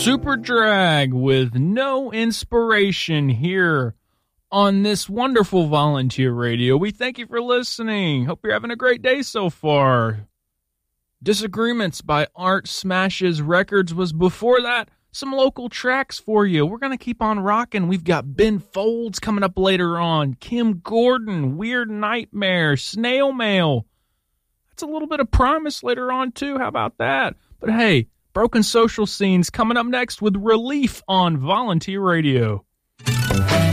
Super Drag with No Inspiration here on this wonderful volunteer radio. We thank you for listening. Hope you're having a great day so far. Disagreements by Art Smashes Records was before that. Some local tracks for you. We're going to keep on rocking. We've got Ben Folds coming up later on. Kim Gordon, Weird Nightmare, Snail Mail. That's a little bit of Primus later on too. How about that? But hey, Broken Social Scenes coming up next with Relief on Volunteer Radio.